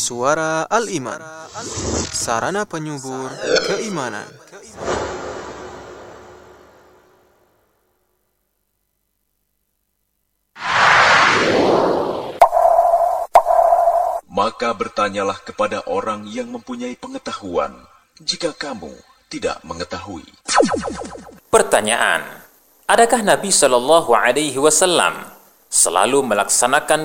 Suara Al-Iman, sarana penyubur keimanan. Maka bertanyalah kepada orang yang mempunyai pengetahuan, jika kamu tidak mengetahui. Pertanyaan: adakah Nabi SAW selalu melaksanakan